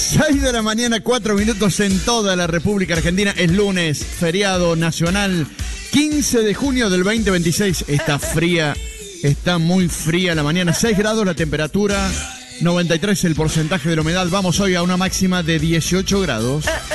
6 de la mañana, 4 minutos en toda la República Argentina. Es lunes, feriado nacional, 15 de junio del 2026. Está fría, está muy fría la mañana. 6 grados la temperatura, 93 el porcentaje de la humedad. Vamos hoy a una máxima de 18 grados.